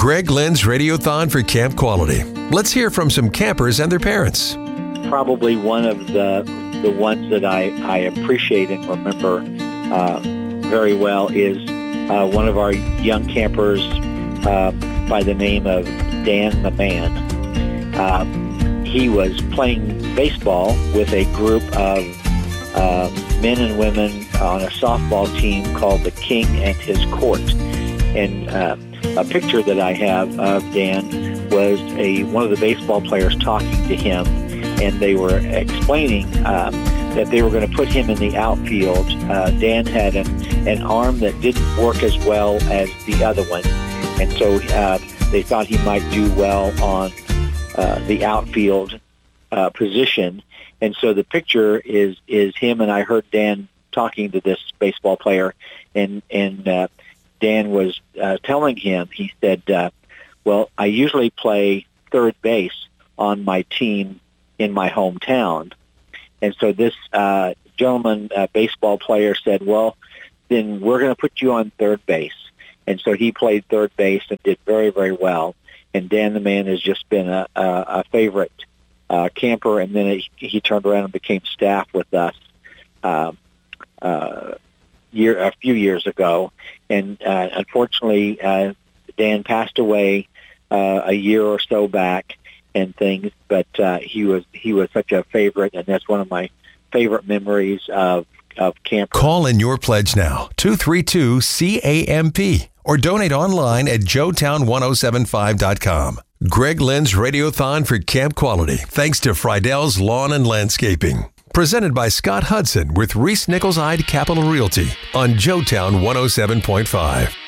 Greg Lynn's Radiothon for Camp Quality. Let's hear from some campers and their parents. Probably one of the ones that I appreciate and remember very well is one of our young campers by the name of Dan the Man. He was playing baseball with a group of men and women on a softball team called the King and His Court. And a picture that I have of Dan was one of the baseball players talking to him, and they were explaining that they were going to put him in the outfield. Dan had an arm that didn't work as well as the other one, and so they thought he might do well on the outfield position. And so the picture is him, and I heard Dan talking to this baseball player, and Dan was telling him, he said, well, I usually play third base on my team in my hometown. And so this gentleman, baseball player, said, well, then we're going to put you on third base. And so he played third base and did very, very well. And Dan the Man has just been a favorite camper, and then he turned around and became staff with us a few years ago. And unfortunately, Dan passed away a year or so back and things, but he was such a favorite, and that's one of my favorite memories of camp. Call in your pledge now, 232-CAMP, or donate online at joetown1075.com. Greg Lynn's Radiothon for Camp Quality, thanks to Friedell's Lawn and Landscaping. Presented by Scott Hudson with Reese Nichols-Ide Capital Realty on Joetown 107.5.